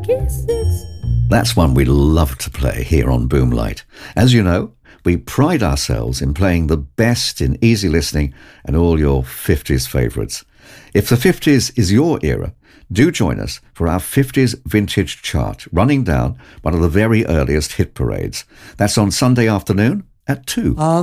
kisses. That's one we love to play here on Boomlight. As you know, we pride ourselves in playing the best in easy listening and all your 50s favourites. If the 50s is your era, do join us for our 50s vintage chart, running down one of the very earliest hit parades. That's on Sunday afternoon at 2.